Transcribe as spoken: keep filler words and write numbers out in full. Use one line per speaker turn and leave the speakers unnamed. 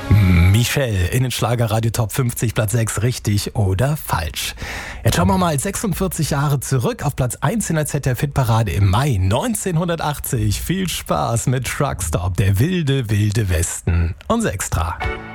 Michelle in den Schlagerradio Top fünfzig, Platz sechs, richtig oder falsch? Jetzt schauen wir mal sechsundvierzig Jahre zurück auf Platz eins in der Z D F-Hitparade im Mai neunzehnhundertachtzig. Viel Spaß mit Truckstop, der wilde, wilde Westen. Unser Extra.